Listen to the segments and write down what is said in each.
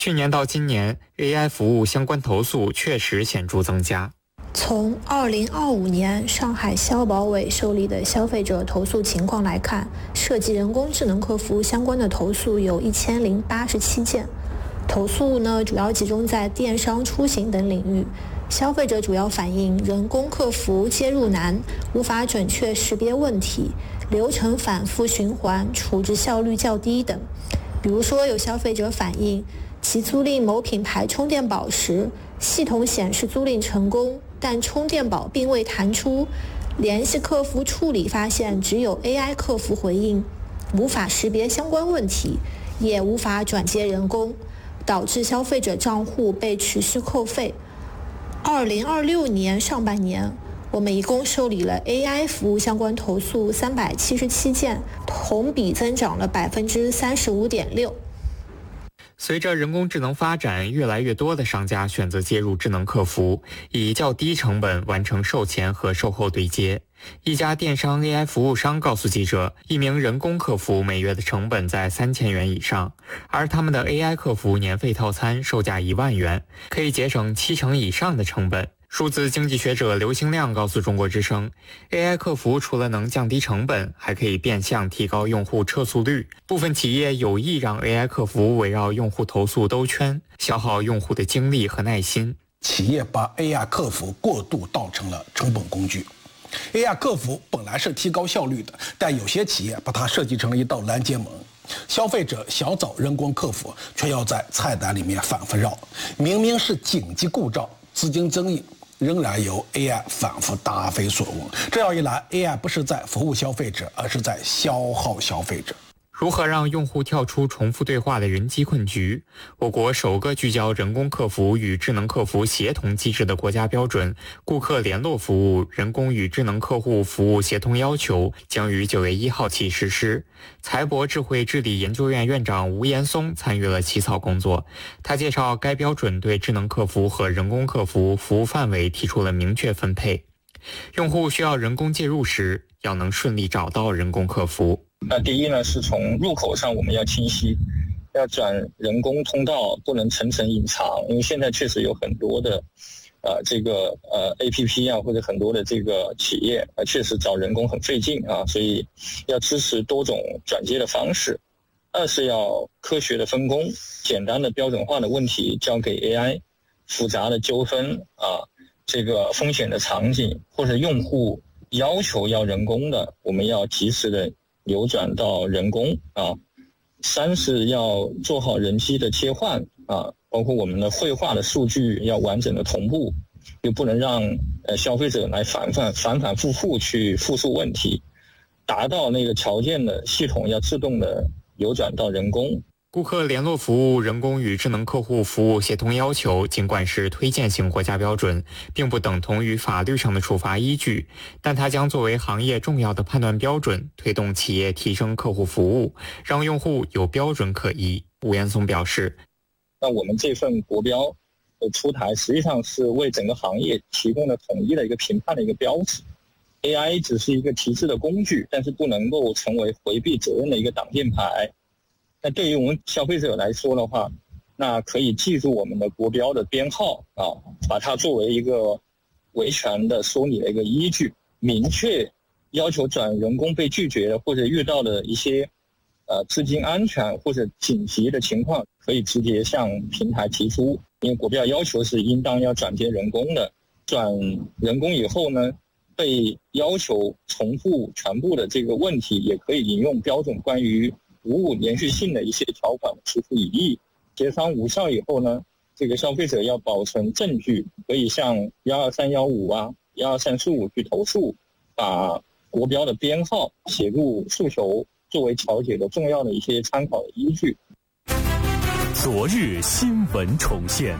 去年到今年 ，AI 服务相关投诉确实显著增加。 从2025年上海消保委受理的消费者投诉情况来看，涉及人工智能客服相关的投诉有1087件。投诉呢，主要集中在电商、出行等领域。消费者主要反映人工客服接入难，无法准确识别问题，流程反复循环，处置效率较低等。比如说，有消费者反映其租赁某品牌充电宝时，系统显示租赁成功，但充电宝并未弹出，联系客服处理发现只有 AI 客服回应，无法识别相关问题，也无法转接人工，导致消费者账户被持续扣费。2026年上半年，我们一共受理了 AI 服务相关投诉377件，同比增长了35.6%。 随着人工智能发展，越来越多的商家选择接入智能客服，以较低成本完成售前和售后对接。一家电商 AI 服务商告诉记者，一名人工客服每月的成本在3000元以上，而他们的 AI 客服年费套餐售价1万元，可以节省70%以上的成本。数字经济学者刘兴亮告诉中国之声 ，AI 客服除了能降低成本，还可以变相提高用户撤诉率。部分企业有意让 AI 客服围绕用户投诉兜圈，消耗用户的精力和耐心。 企业把 AI 客服过度当成了成本工具。AI 客服本来是提高效率的，但有些企业把它设计成了一道拦截门。消费者想找人工客服，却要在菜单里面反复绕。明明是紧急故障、资金争议，仍然由 AI 反复答非所问。这样一来 ，AI 不是在服务消费者，而是在消耗消费者。 如何让用户跳出重复对话的人机困局？我国首个聚焦人工客服与智能客服协同机制的国家标准《顾客联络服务人工与智能客户服务协同要求》将于9月1号起实施。财博智慧治理研究院院长吴岩松参与了起草工作。他介绍，该标准对智能客服和人工客服服务范围提出了明确分配。用户需要人工介入时，要能顺利找到人工客服。 那第一呢，是从入口上我们要清晰，要转人工通道，不能层层隐藏，因为现在确实有很多的APP 啊，或者很多的这个企业确实找人工很费劲啊，所以要支持多种转接的方式。二是要科学的分工，简单的标准化的问题交给 AI， 复杂的纠纷啊，这个风险的场景或者用户要求要人工的，我们要及时的流转到人工啊。三是要做好人机的切换啊，包括我们的绘画的数据要完整的同步，又不能让消费者来反复复去复述问题，达到那个条件的系统要自动的流转到人工。 顾客联络服务人工与智能客户服务协同要求尽管是推荐型国家标准，并不等同于法律上的处罚依据，但它将作为行业重要的判断标准，推动企业提升客户服务，让用户有标准可依。吴岩松表示， 那我们这份国标的出台实际上是为整个行业提供了统一的一个评判的一个标志。 AI 只是一个提示的工具，但是不能够成为回避责任的一个挡箭牌。那对于我们消费者来说的话，那可以记住我们的国标的编号啊，把它作为一个维权的说理的一个依据，明确要求转人工被拒绝的或者遇到的一些资金安全或者紧急的情况，可以直接向平台提出。因为国标要求是应当要转接人工的，转人工以后呢，被要求重复全部的这个问题，也可以引用标准关于无误连续性的一些条款提出异议。协商无效以后呢，这个消费者要保存证据，可以向12315啊、12345去投诉，把国标的编号写入诉求，作为调解的重要的一些参考的依据。 昨日新闻重现，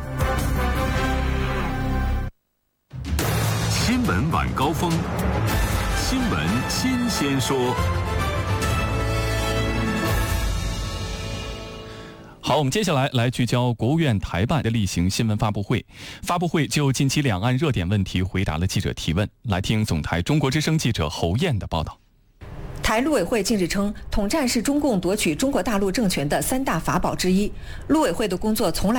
新闻晚高峰，新闻新鲜说。好，我们接下来聚焦国务院台办的例行新闻发布会。发布会就近期两岸热点问题回答了记者提问。来听总台中国之声记者侯燕的报道。 台陆委会近日称，统战是中共夺取中国大陆政权的3大法宝之一。陆委会的工作从来